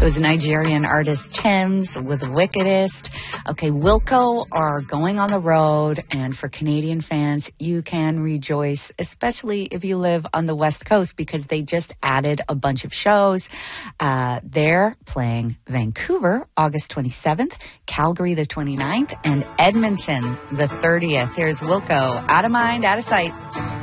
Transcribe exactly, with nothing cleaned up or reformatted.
was Nigerian artist Thames with Wickedest. Okay, Wilco are going on the road, and for Canadian fans, you can rejoice, especially if you live on the West Coast, because they just added a bunch of shows. Uh, they're playing Vancouver, August twenty-seventh, Calgary the twenty-ninth, and Edmonton the thirtieth. Here's Wilco, Out of Mind, Out of Sight.